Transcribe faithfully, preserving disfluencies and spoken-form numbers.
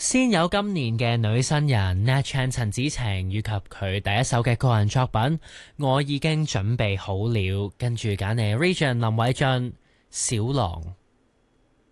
先有今年嘅女新人 Nat Chan 陳子晴以及佢第一首嘅個人作品《我已經準備好了》，跟住揀嚟 Region 林偉俊《小狼》。